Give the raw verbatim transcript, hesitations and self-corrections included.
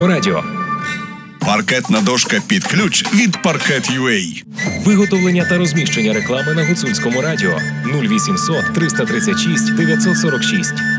Радіо. Паркетна дошка під ключ від Parket.ua. Виготовлення та розміщення реклами на Гуцульському радіо нуль вісімсот триста тридцять шість дев'ятсот сорок шість.